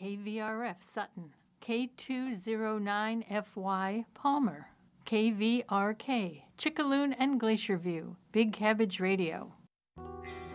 KVRF Sutton, K209FY Palmer, KVRK Chickaloon and Glacier View, Big Cabbage Radio.